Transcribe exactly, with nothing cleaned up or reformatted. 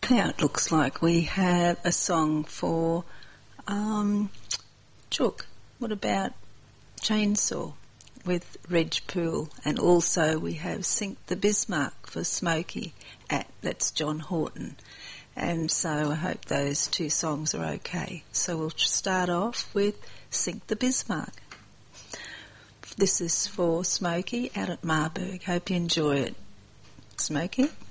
Now it looks like we have a song for um, Chook. What about Chainsaw with Reg Poole? And also we have Sink the Bismarck for Smokey at, that's John Horton. And so I hope those two songs are okay. So we'll start off with Sink the Bismarck. This is for Smokey out at Marburg. Hope you enjoy it. Smokey?